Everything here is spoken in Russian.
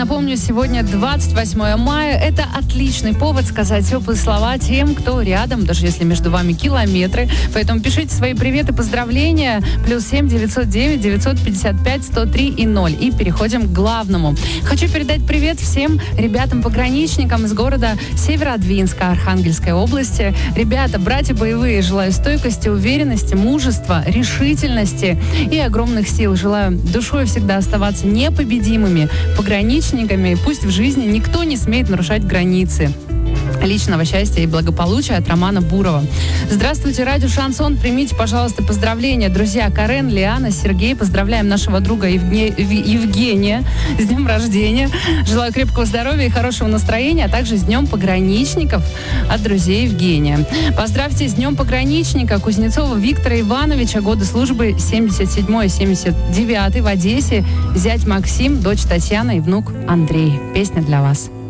напомню, сегодня 28 мая. Это отличный повод сказать теплые слова тем, кто рядом, даже если между вами километры. Поэтому пишите свои приветы, поздравления. +7 909 955 103 и 0. И переходим к главному. Хочу передать привет всем ребятам-пограничникам из города Северодвинска Архангельской области. Ребята, братья боевые, желаю стойкости, уверенности, мужества, решительности и огромных сил. Желаю душой всегда оставаться непобедимыми пограничниками. Пусть в жизни никто не смеет нарушать границы личного счастья и благополучия от Романа Бурова. Здравствуйте, радио Шансон. Примите, пожалуйста, поздравления. Друзья, Карен, Лиана, Сергей. Поздравляем нашего друга Евгения с днем рождения. Желаю крепкого здоровья и хорошего настроения, а также с днем пограничников от друзей Евгения. Поздравьте с днем пограничника Кузнецова Виктора Ивановича, годы службы 77-79 в Одессе, зять Максим, дочь Татьяна и внук Андрей. Песня для вас.